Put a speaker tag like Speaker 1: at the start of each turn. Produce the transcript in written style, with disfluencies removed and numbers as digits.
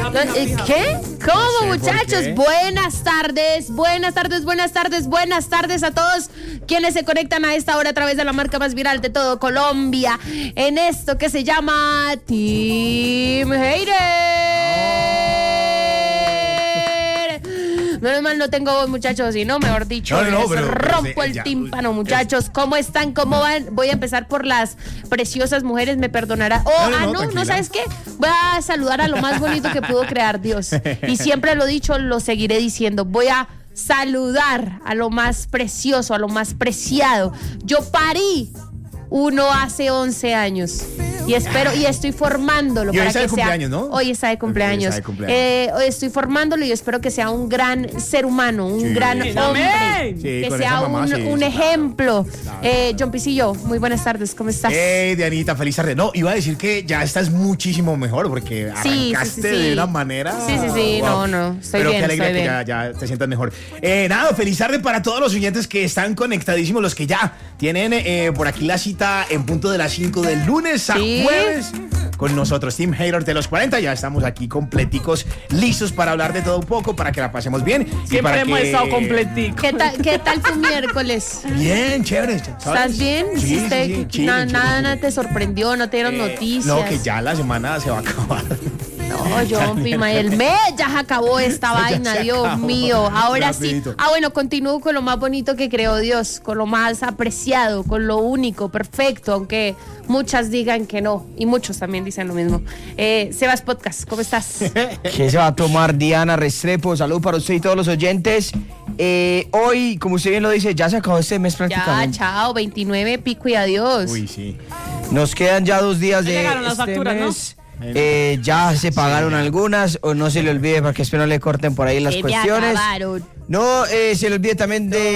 Speaker 1: ¿Qué? ¿Cómo, muchachos? Buenas tardes, buenas tardes, buenas tardes, buenas tardes a todos quienes se conectan a esta hora a través de la marca más viral de todo Colombia en esto que se llama Team Hater. Menos mal no tengo voz, muchachos, y no, mejor dicho, rompo el tímpano, muchachos. ¿Cómo están? ¿Cómo van? Voy a empezar por las preciosas mujeres, me perdonará. No, ¿sabes qué? Voy a saludar a lo más bonito que pudo crear Dios. Y siempre lo he dicho, lo seguiré diciendo. Voy a saludar a lo más precioso, a lo más preciado. Yo parí uno hace 11 años. Y estoy formándolo.
Speaker 2: Y hoy está de cumpleaños, ¿no?
Speaker 1: Hoy está de cumpleaños. Estoy formándolo y espero que sea un gran ser humano, un gran hombre.
Speaker 2: Sí,
Speaker 1: que sea un ejemplo. John Pisillo, muy buenas tardes, ¿cómo estás?
Speaker 2: Dianita, feliz tarde. No, iba a decir que ya estás muchísimo mejor porque arrancaste de una manera.
Speaker 1: Sí, wow. No, estoy
Speaker 2: pero
Speaker 1: bien.
Speaker 2: Pero qué alegría que ya te sientas mejor. Nada, feliz tarde para todos los oyentes que están conectadísimos, los que ya tienen por aquí la cita en punto de las 5 del lunes a jueves con nosotros, Team Hater de los 40. Ya estamos aquí completicos, listos para hablar de todo un poco, para que la pasemos bien.
Speaker 3: Siempre hemos estado completicos.
Speaker 1: ¿Qué tal tu miércoles?
Speaker 2: Bien, chévere.
Speaker 1: ¿Estás bien?
Speaker 2: Sí,
Speaker 1: nada te sorprendió, no te dieron noticias.
Speaker 2: No, que ya la semana se va a acabar.
Speaker 1: No, John Pima, el mes ya se acabó esta vaina, Dios mío. Ahora sí. Bueno, continúo con lo más bonito que creó Dios, con lo más apreciado, con lo único, perfecto, aunque muchas digan que no, y muchos también dicen lo mismo. Sebas Podcast, ¿cómo estás?
Speaker 4: ¿Qué se va a tomar Diana Restrepo? Salud para usted y todos los oyentes. Hoy, como usted bien lo dice, ya se acabó este mes prácticamente.
Speaker 1: Ya, chao, 29, pico y adiós.
Speaker 2: Uy, sí.
Speaker 4: Nos quedan ya 2 días de
Speaker 3: llegaron las facturas,
Speaker 4: mes. Ya se pagaron algunas, o no se le olvide, porque espero no le corten por ahí las cuestiones.
Speaker 1: Me acabaron.
Speaker 4: No se le olvide también de